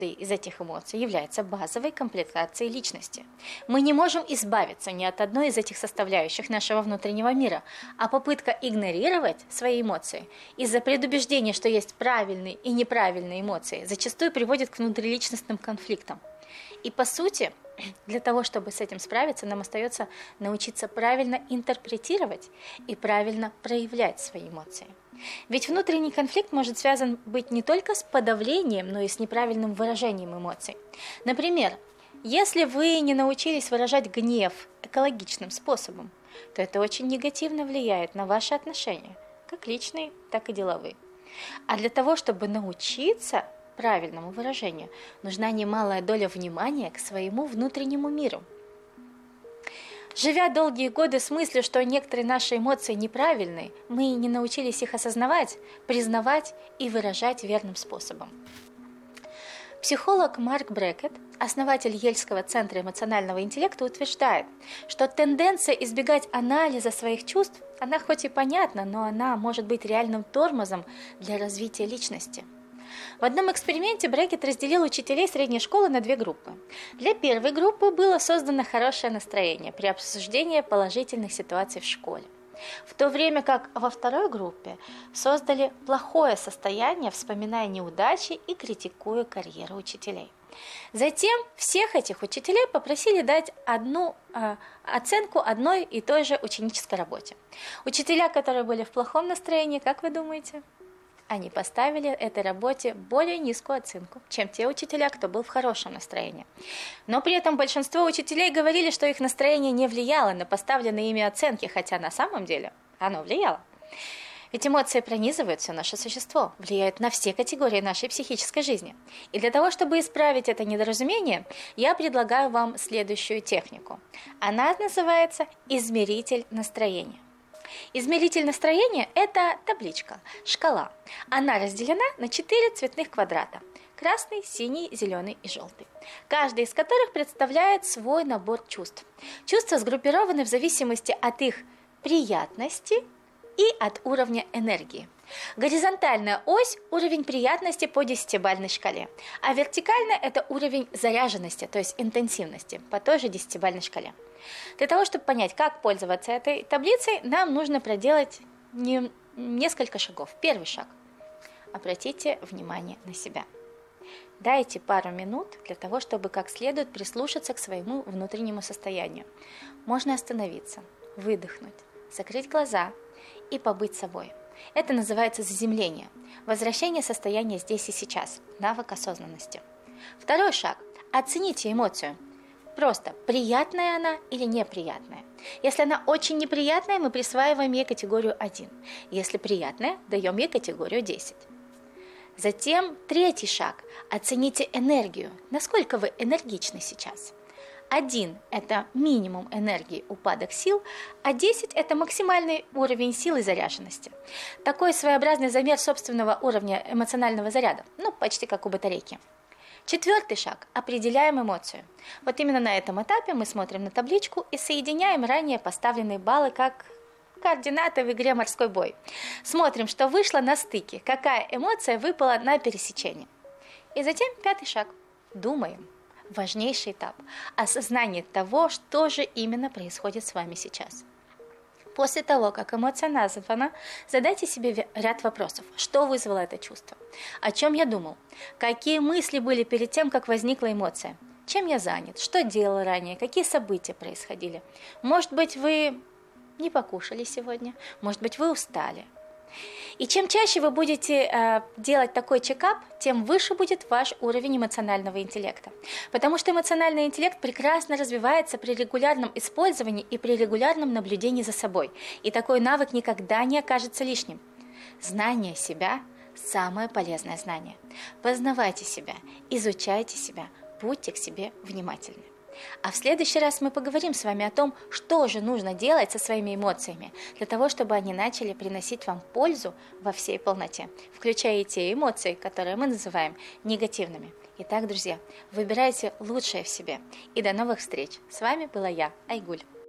из этих эмоций является базовой комплектацией личности. Мы не можем избавиться ни от одной из этих составляющих нашего внутреннего мира, а попытка игнорировать свои эмоции из-за предубеждения, что есть правильные и неправильные эмоции, зачастую приводит к внутриличностным конфликтам. И по сути, для того, чтобы с этим справиться, нам остается научиться правильно интерпретировать и правильно проявлять свои эмоции. Ведь внутренний конфликт может связан быть не только с подавлением, но и с неправильным выражением эмоций. Например, если вы не научились выражать гнев экологичным способом, то это очень негативно влияет на ваши отношения, как личные, так и деловые. А для того, чтобы научиться правильному выражению, нужна немалая доля внимания к своему внутреннему миру. Живя долгие годы с мыслью, что некоторые наши эмоции неправильные, мы не научились их осознавать, признавать и выражать верным способом. Психолог Марк Брекет, основатель Ельского центра эмоционального интеллекта, утверждает, что тенденция избегать анализа своих чувств, она хоть и понятна, но она может быть реальным тормозом для развития личности. В одном эксперименте Брекет разделил учителей средней школы на две группы. Для первой группы было создано хорошее настроение при обсуждении положительных ситуаций в школе, в то время как во второй группе создали плохое состояние, вспоминая неудачи и критикуя карьеру учителей. Затем всех этих учителей попросили дать оценку одной и той же ученической работе. Учителя, которые были в плохом настроении, как вы думаете? Они поставили этой работе более низкую оценку, чем те учителя, кто был в хорошем настроении. Но при этом большинство учителей говорили, что их настроение не влияло на поставленные ими оценки, хотя на самом деле оно влияло. Ведь эмоции пронизывают все наше существо, влияют на все категории нашей психической жизни. И для того, чтобы исправить это недоразумение, я предлагаю вам следующую технику. Она называется «измеритель настроения». Измеритель настроения – это табличка, шкала. Она разделена на 4 цветных квадрата – красный, синий, зеленый и желтый, каждый из которых представляет свой набор чувств. Чувства сгруппированы в зависимости от их приятности и от уровня энергии. Горизонтальная ось – уровень приятности по 10-бальной шкале, а вертикальная – это уровень заряженности, то есть интенсивности, по той же 10-бальной шкале. Для того, чтобы понять, как пользоваться этой таблицей, нам нужно проделать несколько шагов. Первый шаг – обратите внимание на себя. Дайте пару минут для того, чтобы как следует прислушаться к своему внутреннему состоянию. Можно остановиться, выдохнуть, закрыть глаза и побыть собой. Это называется заземление, возвращение состояния здесь и сейчас, навык осознанности. Второй шаг – оцените эмоцию. Просто приятная она или неприятная. Если она очень неприятная, мы присваиваем ей категорию 1. Если приятная, даем ей категорию 10. Затем третий шаг – оцените энергию. Насколько вы энергичны сейчас? 1 – это минимум энергии, упадок сил, а 10 – это максимальный уровень силы и заряженности. Такой своеобразный замер собственного уровня эмоционального заряда, почти как у батарейки. Четвертый шаг – определяем эмоцию. Вот именно на этом этапе мы смотрим на табличку и соединяем ранее поставленные баллы как координаты в игре «Морской бой». Смотрим, что вышло на стыке, какая эмоция выпала на пересечении. И затем пятый шаг – думаем. Важнейший этап – осознание того, что же именно происходит с вами сейчас. После того, как эмоция названа, задайте себе ряд вопросов. Что вызвало это чувство? О чем я думал? Какие мысли были перед тем, как возникла эмоция? Чем я занят? Что делал ранее? Какие события происходили? Может быть, вы не покушали сегодня? Может быть, вы устали? И чем чаще вы будете делать такой чекап, тем выше будет ваш уровень эмоционального интеллекта. Потому что эмоциональный интеллект прекрасно развивается при регулярном использовании и при регулярном наблюдении за собой. И такой навык никогда не окажется лишним. Знание себя – самое полезное знание. Познавайте себя, изучайте себя, будьте к себе внимательны. А в следующий раз мы поговорим с вами о том, что же нужно делать со своими эмоциями, для того, чтобы они начали приносить вам пользу во всей полноте, включая и те эмоции, которые мы называем негативными. Итак, друзья, выбирайте лучшее в себе. И до новых встреч. С вами была я, Айгуль.